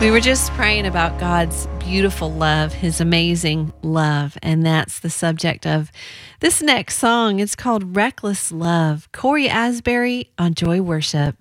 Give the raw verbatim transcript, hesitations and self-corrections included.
We were just praying about God's beautiful love, His amazing love, and that's the subject of this next song. It's called Reckless Love. Corey Asbury on Joy Worship.